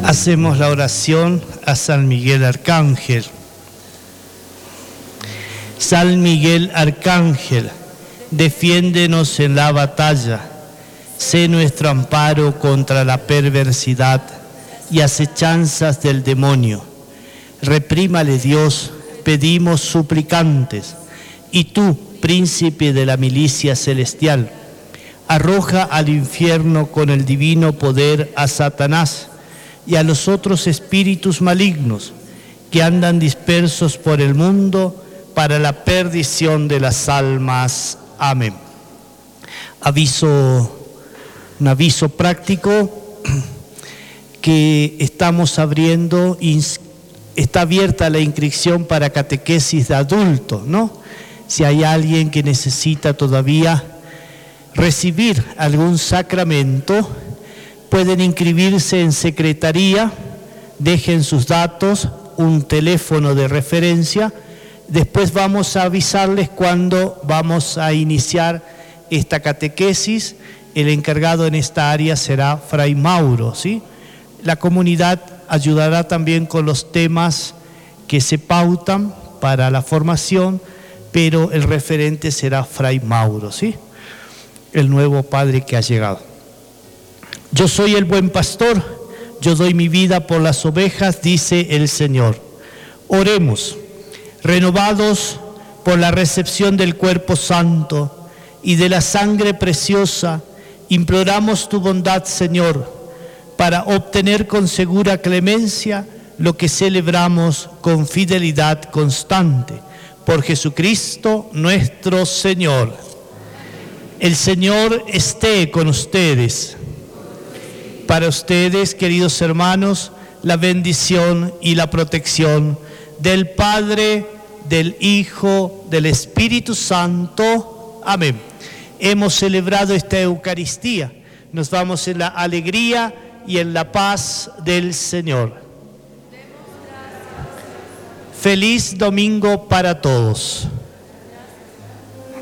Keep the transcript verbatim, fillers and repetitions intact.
Hacemos la oración a San Miguel Arcángel. San Miguel Arcángel, defiéndenos en la batalla. Sé nuestro amparo contra la perversidad y acechanzas del demonio. Reprímale Dios, pedimos suplicantes. Y tú, príncipe de la milicia celestial, arroja al infierno con el divino poder a Satanás y a los otros espíritus malignos que andan dispersos por el mundo para la perdición de las almas. Amén. Aviso, un aviso práctico que estamos abriendo, está abierta la inscripción para catequesis de adultos, ¿no? Si hay alguien que necesita todavía recibir algún sacramento, pueden inscribirse en secretaría, dejen sus datos, un teléfono de referencia. Después vamos a avisarles cuándo vamos a iniciar esta catequesis. El encargado en esta área será Fray Mauro, ¿sí? La comunidad ayudará también con los temas que se pautan para la formación, pero el referente será Fray Mauro, ¿sí? El nuevo padre que ha llegado. Yo soy el buen pastor, yo doy mi vida por las ovejas, dice el Señor. Oremos, renovados por la recepción del cuerpo santo y de la sangre preciosa, imploramos tu bondad, Señor, para obtener con segura clemencia lo que celebramos con fidelidad constante. Por Jesucristo nuestro Señor. El Señor esté con ustedes. Para ustedes, queridos hermanos, la bendición y la protección del Padre, del Hijo, del Espíritu Santo. Amén. Hemos celebrado esta Eucaristía. Nos vamos en la alegría y en la paz del Señor. Feliz domingo para todos.